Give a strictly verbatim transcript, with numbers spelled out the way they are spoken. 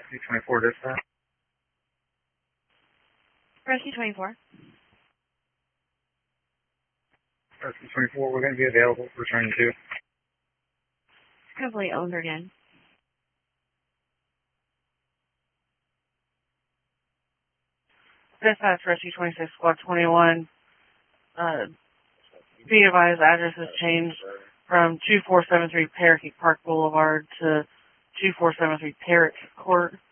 Rescue twenty-four dispatch. Rescue twenty-four. Rescue twenty-four, we're going to be available for returning to. Completely owned again. Dispatch Rescue twenty-six, Squad twenty-one. Uh, be advised, address has changed from two four seven three Parakeet Park Boulevard to two four seven three Parrot Court.